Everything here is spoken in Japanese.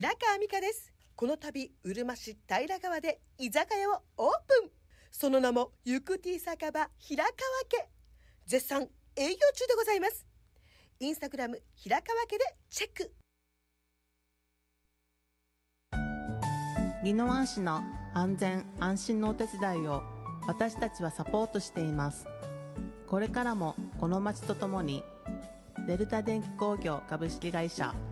中美香です。この度、うるま市平川で居酒屋をオープン。その名も、ゆくティ酒場平川家。絶賛営業中でございます。インスタグラム平川家でチェック。 宜野湾市の安全安心のお手伝いを私たちはサポートしています。これからもこの町とともにデルタ電気工業株式会社